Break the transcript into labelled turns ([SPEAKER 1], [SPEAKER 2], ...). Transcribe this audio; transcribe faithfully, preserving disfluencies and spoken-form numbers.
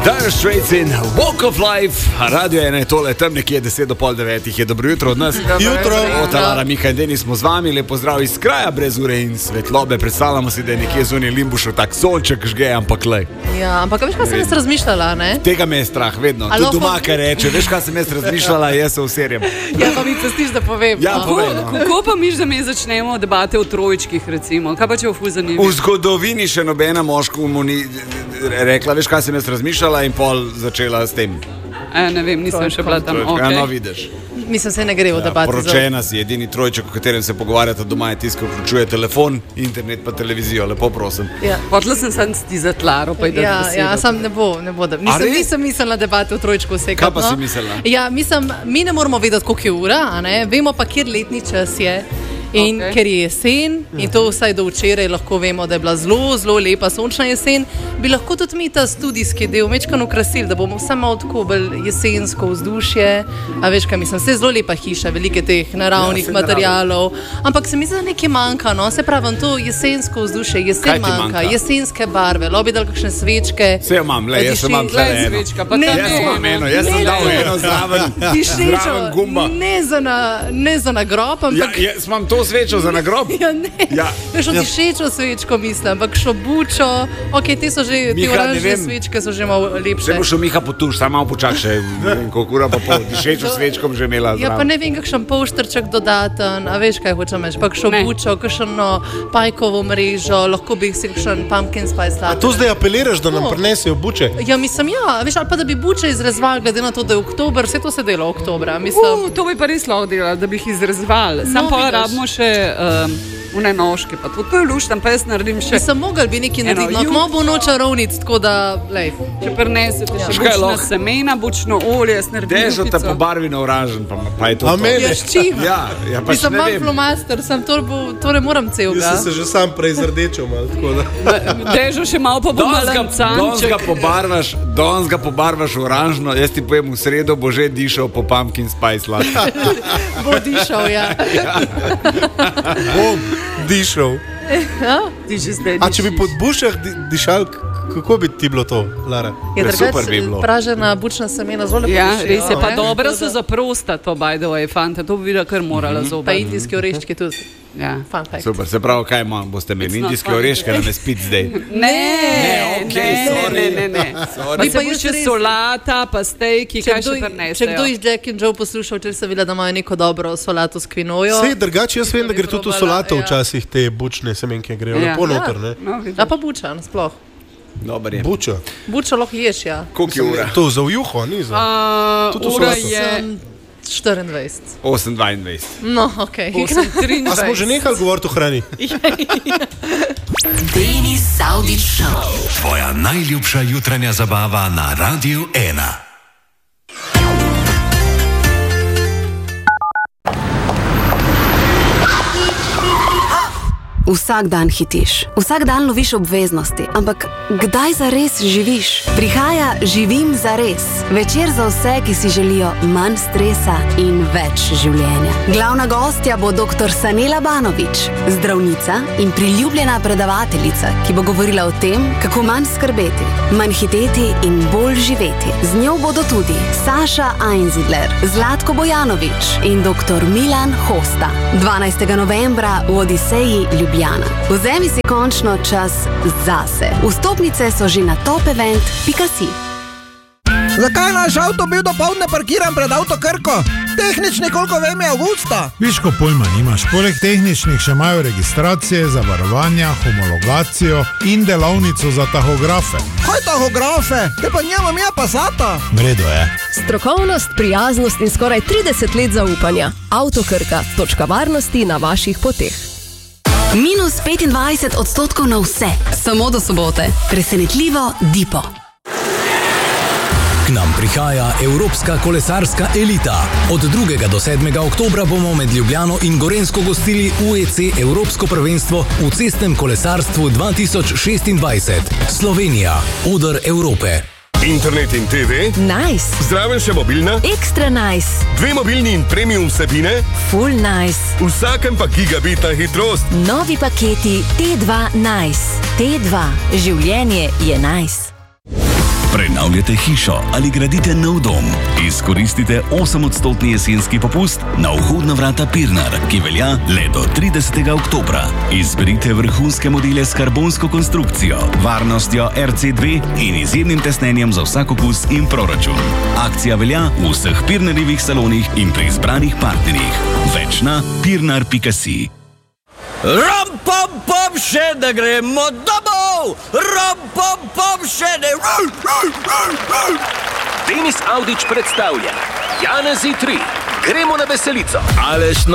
[SPEAKER 1] Dire Straits in Walk of Life, radio ena je tole, tam nekje deset do pol devetih je dobro jutro od nas.
[SPEAKER 2] Jutro.
[SPEAKER 1] Ota, Lara, Mika in Denis smo z vami, lep pozdrav iz kraja brez ure in svetlobe. Predstavljamo si, da je nekje zunaj Limbušu tak sonček žge, ampak lej.
[SPEAKER 3] Ja, ampak veš, kaj sem jaz razmišljala, ne?
[SPEAKER 1] Tega me je strah, vedno.
[SPEAKER 3] Alo,
[SPEAKER 1] tudi doma, kaj reče, veš, kaj sem jaz razmišljala, jaz se userjem.
[SPEAKER 3] Ja, pa mi se stiš, da povem.
[SPEAKER 1] Ja,
[SPEAKER 3] no.
[SPEAKER 1] povej, no.
[SPEAKER 4] Kako pa miš, da mi začnemo debate o trojčkih, recimo? Kaj pa če v fuzanimi?
[SPEAKER 1] V zgodovini še nobena moška mu ni rekla, veš, kaj sem jaz razmišljala in pol začela s tem.
[SPEAKER 4] E, ne vem, nisem še bila tam.
[SPEAKER 1] Trojčka,
[SPEAKER 4] Okay.
[SPEAKER 1] ja, no, vidiš.
[SPEAKER 3] Mislim, se ne gre v
[SPEAKER 1] Ja,
[SPEAKER 3] debati.
[SPEAKER 1] poročena si, edini trojček, o katerem se pogovarjate doma, je tisto, ki vključuje telefon, internet pa televizijo, lepo prosim.
[SPEAKER 3] Ja.
[SPEAKER 4] Hotela sem sam ti za tlaro, pa je
[SPEAKER 3] Ja, ja, sam ne bo, ne bo da. Nisem,
[SPEAKER 1] res?
[SPEAKER 3] nisem mislila debate v trojčku vse.
[SPEAKER 1] Kaj pa si mislila?
[SPEAKER 3] Ja, mislim, mi ne moramo vedeti, koliko je ura, a ne? Vemo pa, kjer letni čas je. In
[SPEAKER 4] Okay.
[SPEAKER 3] ker je jesen, in to vsaj do včeraj lahko vemo, da je bila zelo, zelo lepa sončna jesen, bi lahko tudi mi ta studijski del mečkano ukrasili, da bomo vsaj malo tako bolj jesensko vzdušje. A veš, kaj mislim, vse zelo lepa hiša, velike teh naravnih
[SPEAKER 1] Ja, saj
[SPEAKER 3] materialov, ampak se mi zdi, da nekaj manjka, no, se pravi, to jesensko vzdušje,
[SPEAKER 1] Kaj
[SPEAKER 3] jesen
[SPEAKER 1] ti
[SPEAKER 3] manjka,
[SPEAKER 1] manjka?
[SPEAKER 3] jesenske barve, lobi dal kakšne svečke.
[SPEAKER 1] Vse imam, le, jaz sem imam tle
[SPEAKER 4] Glej,
[SPEAKER 1] eno.
[SPEAKER 4] svečka, pa
[SPEAKER 3] Ne,
[SPEAKER 4] tam
[SPEAKER 1] Jaz
[SPEAKER 4] je
[SPEAKER 1] imam
[SPEAKER 4] eno.
[SPEAKER 1] eno, jaz sem
[SPEAKER 3] Ne,
[SPEAKER 1] dal
[SPEAKER 3] ne.
[SPEAKER 1] eno zraven,
[SPEAKER 3] Dišečo,
[SPEAKER 1] zraven gumba.
[SPEAKER 3] ne za na, ne za nagrob,
[SPEAKER 1] Ja,
[SPEAKER 3] ampak
[SPEAKER 1] jaz imam to svečo za nagrob.
[SPEAKER 3] Ja, ne.
[SPEAKER 1] Ja.
[SPEAKER 3] Veš, od dišečo svečko mislim, ampak šobučo, ok, te so že, te
[SPEAKER 1] Miha, ne
[SPEAKER 3] oranžne
[SPEAKER 1] vem.
[SPEAKER 3] svečke so že malo
[SPEAKER 1] Če
[SPEAKER 3] lepše.
[SPEAKER 1] boš šel Miha potuš, samo malo počak še, ne vem, koliko ura pa pol, dišečo svečkom že imela
[SPEAKER 3] Ja, pa
[SPEAKER 1] zraven.
[SPEAKER 3] ne vem, kakšen polštrček dodaten, a veš, kaj hočem reči, pa šobučo, kakšno pajkovo mrežo, lahko bi si kakšen pumpkin spice latte.
[SPEAKER 2] Tu zdaj apeliraš, da nam
[SPEAKER 3] No.
[SPEAKER 2] prinesejo buče.
[SPEAKER 3] Ja, mislim, ja, veš, ali pa da bi buče izrezvali, glede na to, da je oktober, vse to se dela oktobra, mislim.
[SPEAKER 4] Uh, to bi pa res lahko delali, da bi jih izrezvali. Sam
[SPEAKER 3] No,
[SPEAKER 4] pa
[SPEAKER 3] vidiš.
[SPEAKER 4] rabimo še um, une nožke, pa to, to je luštan, pa jaz naredim še.
[SPEAKER 3] Mislim, mogli bi nekaj
[SPEAKER 4] Eno
[SPEAKER 3] narediti, no,
[SPEAKER 4] jutro.
[SPEAKER 3] kmalu bo noč čarovnic, tako da, lej.
[SPEAKER 4] Če prinesete
[SPEAKER 3] Ja.
[SPEAKER 4] še
[SPEAKER 1] Škaj
[SPEAKER 4] bučna
[SPEAKER 1] lahko?
[SPEAKER 4] semena, bučno olje, jaz naredim
[SPEAKER 1] Dežo te
[SPEAKER 4] juhico.
[SPEAKER 1] pobarvi na oranžen, pa, pa je to.
[SPEAKER 2] A
[SPEAKER 1] to.
[SPEAKER 2] mene?
[SPEAKER 3] Ja, s čim?
[SPEAKER 1] Ja, ja, pač
[SPEAKER 3] Mislim,
[SPEAKER 1] ne
[SPEAKER 3] imam
[SPEAKER 1] vem.
[SPEAKER 3] flomaster, sem to, bo, to ne morem
[SPEAKER 2] Jaz
[SPEAKER 3] celega.
[SPEAKER 2] sem se že sam prej zrdečil malo, tako da.
[SPEAKER 4] Dežo še malo pa bo
[SPEAKER 1] Danes ga, danes ga
[SPEAKER 4] malancanček.
[SPEAKER 1] pobarvaš, danes ga pobarvaš oranžno, jaz ti povem, v sredo bo že dišal po pumpkin spice latte.
[SPEAKER 3] Bo dišal, ja.
[SPEAKER 2] Bom dišal.
[SPEAKER 4] Ti že zdaj
[SPEAKER 2] A če bi
[SPEAKER 4] dišiš.
[SPEAKER 2] pod bušah di dišal, k- kako bi ti bilo to, Lara?
[SPEAKER 3] Je
[SPEAKER 1] Ja, super
[SPEAKER 3] drugače
[SPEAKER 1] bi bilo.
[SPEAKER 3] pražena bučna semena, zelo lepo
[SPEAKER 4] Ja,
[SPEAKER 3] dišijo,
[SPEAKER 4] res je, pa
[SPEAKER 3] ne?
[SPEAKER 4] dobro
[SPEAKER 3] Tako
[SPEAKER 4] so
[SPEAKER 3] da-
[SPEAKER 4] za prostat, to by the way, fanta, to bi videla kar morala
[SPEAKER 3] Pa
[SPEAKER 4] zobati.
[SPEAKER 3] indijski oreščki tudi.
[SPEAKER 4] Ja.
[SPEAKER 3] Fun fact.
[SPEAKER 1] Super, se pravi, kaj imam, boste imeli
[SPEAKER 4] It's not
[SPEAKER 1] indijske
[SPEAKER 4] funny.
[SPEAKER 1] oreške, nam je spit zdaj.
[SPEAKER 4] Ne,
[SPEAKER 1] Ne, okej,
[SPEAKER 4] ne,
[SPEAKER 1] sorry.
[SPEAKER 4] ne, ne, ne.
[SPEAKER 1] Sorry.
[SPEAKER 4] Pa
[SPEAKER 3] Bi
[SPEAKER 4] se
[SPEAKER 3] pa
[SPEAKER 4] bo
[SPEAKER 3] jaz
[SPEAKER 4] še
[SPEAKER 3] res-
[SPEAKER 4] solata, pa stejki,
[SPEAKER 3] Če
[SPEAKER 4] kaj
[SPEAKER 3] kdo,
[SPEAKER 4] še
[SPEAKER 3] če
[SPEAKER 4] prinesejo.
[SPEAKER 3] kdo iz Jack and Joe poslušal, če sem videla, da imajo neko dobro solato s kvinojo.
[SPEAKER 2] Sej, drugače jaz vem, da gre tudi v
[SPEAKER 3] probala,
[SPEAKER 2] solato
[SPEAKER 3] ja.
[SPEAKER 2] včasih te bučne semenke grejo
[SPEAKER 4] Ja.
[SPEAKER 2] lepo noter, ne?
[SPEAKER 4] No, vidiš.
[SPEAKER 3] Ja, pa bučan, sploh.
[SPEAKER 1] Dobar je.
[SPEAKER 2] Buča.
[SPEAKER 3] Buča lahko ješ, ja.
[SPEAKER 1] Koliko je ura?
[SPEAKER 2] To za ujuho, ni za.
[SPEAKER 4] A,
[SPEAKER 2] Tudi v
[SPEAKER 4] ura
[SPEAKER 2] solato.
[SPEAKER 4] je
[SPEAKER 3] Sem štiriindvajset.
[SPEAKER 1] osem dvaindvajset.
[SPEAKER 3] No, ok.
[SPEAKER 4] osem
[SPEAKER 2] A smo že
[SPEAKER 4] triindvajset.
[SPEAKER 2] nehali govoriti o hrani?
[SPEAKER 5] Denis Saudić Show.
[SPEAKER 6] Tvoja najljubša jutranja zabava na Radiu ena.
[SPEAKER 5] Vsak dan hitiš, vsak dan loviš obveznosti, ampak kdaj zares živiš? Prihaja Živim zares. Večer za vse, ki si želijo manj stresa in več življenja. Glavna gostja bo doktor Sanela Banović, zdravnica in priljubljena predavateljica, ki bo govorila o tem, kako manj skrbeti, manj hiteti in bolj živeti. Z njo bodo tudi Saša Einzidler, Zlatko Bojanović in doktor Milan Hosta. dvanajstega novembra v Odiseji Ljubljana. Vzemi si končno čas zase. Vstopnice so že na topevent pika si.
[SPEAKER 7] Zakaj je naš avto bil dopoldne parkiran pred avtokrko? Tehnični, koliko vem, je avgusta.
[SPEAKER 8] Viško pojma nimaš, poleg tehničnih še imajo registracije, zavarovanja, homologacijo in delavnico za tahografe.
[SPEAKER 7] Kaj tahografe? Te pa njemu je Passata.
[SPEAKER 8] Vredo je.
[SPEAKER 9] Strokovnost, prijaznost in skoraj trideset let zaupanja. Avtokrka, točka varnosti na vaših poteh.
[SPEAKER 5] Minus petindvajset odstotkov na vse, samo do sobote. Presenetljivo Dipo.
[SPEAKER 6] K nam prihaja evropska kolesarska elita. Od drugega do sedmega oktobra bomo med Ljubljano in Gorenjsko gostili U E C Evropsko prvenstvo v cestnem kolesarstvu dva tisoč šestindvajset. Slovenija, oder Evrope.
[SPEAKER 10] Internet in te ve,
[SPEAKER 9] Nice,
[SPEAKER 10] zraven še mobilna,
[SPEAKER 9] ekstra nice,
[SPEAKER 10] dve mobilni in premium vsebine,
[SPEAKER 9] full nice.
[SPEAKER 10] v vsakem pa gigabitna hitrost.
[SPEAKER 9] Novi paketi T dva Nice. T dva, življenje je nice.
[SPEAKER 11] Prenavljate hišo ali gradite nov dom? Izkoristite osemodstotni jesenski popust na vhodna vrata Pirnar, ki velja le do tridesetega oktobra. Izberite vrhunske modele s karbonsko konstrukcijo, varnostjo R C dve in izjemnim tesnenjem za vsak okus in proračun. Akcija velja v vseh Pirnarjevih salonih in pri izbranih partnerjih. Več na pirnar pika si.
[SPEAKER 12] Rom, pom, pom, še ne gremo domov! Rom, pom, pom, še ne...
[SPEAKER 13] Denis Avdić predstavlja Janezi tri. Gremo na veselico.
[SPEAKER 12] Aleš